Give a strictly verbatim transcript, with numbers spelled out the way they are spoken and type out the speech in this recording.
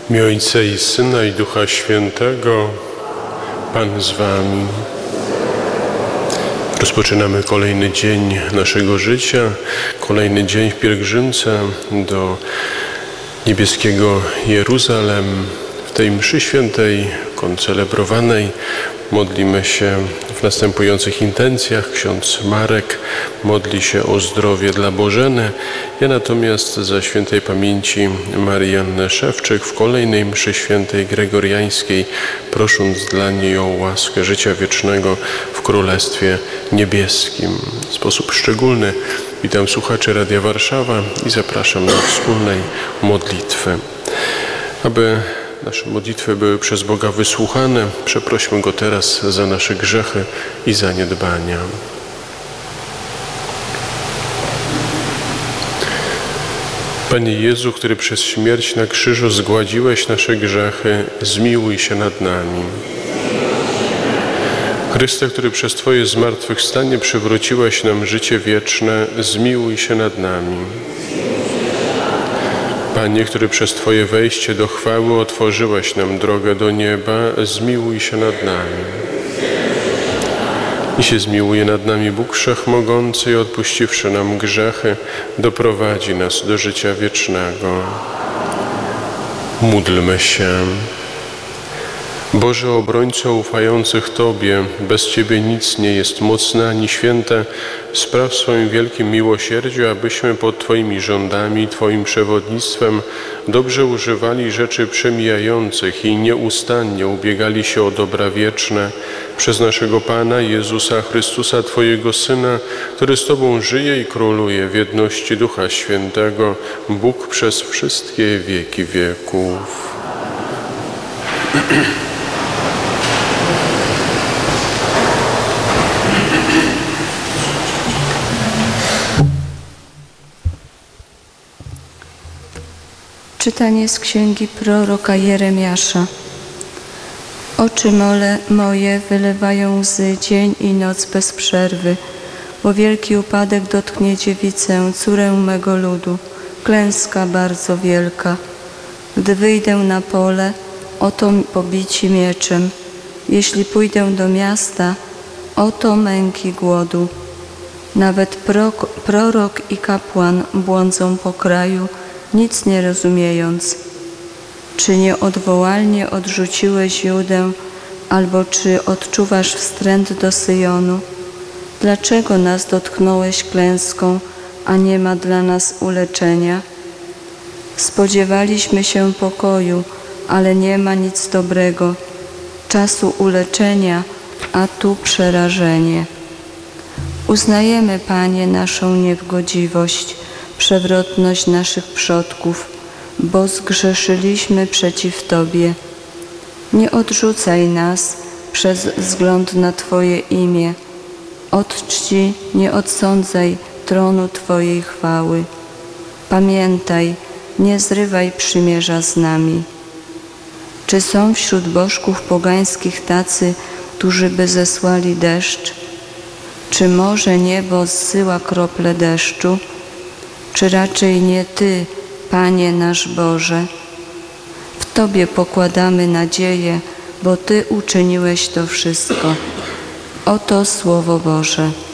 W imię Ojca i Syna i Ducha Świętego. Pan z wami. Rozpoczynamy kolejny dzień naszego życia, kolejny dzień w pielgrzymce do niebieskiego Jeruzalem. W tej mszy świętej, koncelebrowanej, modlimy się w następujących intencjach. Ksiądz Marek modli się o zdrowie dla Bożeny. Ja natomiast za świętej pamięci Marii Anny Szewczyk w kolejnej mszy świętej gregoriańskiej, prosząc dla niej o łaskę życia wiecznego w Królestwie Niebieskim. W sposób szczególny witam słuchaczy Radia Warszawa i zapraszam do wspólnej modlitwy. Aby nasze modlitwy były przez Boga wysłuchane, przeprośmy Go teraz za nasze grzechy i zaniedbania. Panie Jezu, który przez śmierć na krzyżu zgładziłeś nasze grzechy, zmiłuj się nad nami. Chryste, który przez Twoje zmartwychwstanie przywróciłeś nam życie wieczne, zmiłuj się nad nami. Panie, który przez Twoje wejście do chwały otworzyłeś nam drogę do nieba, zmiłuj się nad nami. I się zmiłuje nad nami Bóg Wszechmogący i odpuściwszy nam grzechy, doprowadzi nas do życia wiecznego. Módlmy się. Boże obrońco ufających Tobie, bez Ciebie nic nie jest mocne ani święte, spraw w swoim wielkim miłosierdziu, abyśmy pod Twoimi rządami, Twoim przewodnictwem dobrze używali rzeczy przemijających i nieustannie ubiegali się o dobra wieczne przez naszego Pana Jezusa Chrystusa, Twojego Syna, który z Tobą żyje i króluje w jedności Ducha Świętego, Bóg przez wszystkie wieki wieków. Czytanie z księgi proroka Jeremiasza. Oczy mole moje wylewają łzy dzień i noc bez przerwy, bo wielki upadek dotknie dziewicę, córę mego ludu, klęska bardzo wielka. Gdy wyjdę na pole, oto pobici mieczem. Jeśli pójdę do miasta, oto męki głodu. Nawet prorok, prorok i kapłan błądzą po kraju, nic nie rozumiejąc. Czy nieodwołalnie odrzuciłeś Judę, albo czy odczuwasz wstręt do Syjonu? Dlaczego nas dotknąłeś klęską, a nie ma dla nas uleczenia? Spodziewaliśmy się pokoju, ale nie ma nic dobrego, czasu uleczenia, a tu przerażenie. Uznajemy, Panie, naszą niegodziwość, przewrotność naszych przodków, bo zgrzeszyliśmy przeciw Tobie. Nie odrzucaj nas przez wzgląd na Twoje imię. Od czci nie odsądzaj tronu Twojej chwały. Pamiętaj, nie zrywaj przymierza z nami. Czy są wśród bożków pogańskich tacy, którzy by zesłali deszcz? Czy może niebo zsyła krople deszczu? Czy raczej nie Ty, Panie nasz Boże? W Tobie pokładamy nadzieję, bo Ty uczyniłeś to wszystko. Oto Słowo Boże.